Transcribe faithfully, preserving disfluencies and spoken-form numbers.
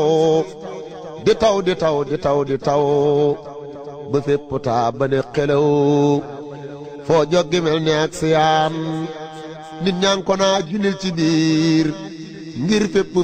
di taw di taw di taw di taw ba fépp taa ba ne xelaw foo joggi mel ne ak siyaan nit ñaa ngi ko naa julil ci biir ngir fépp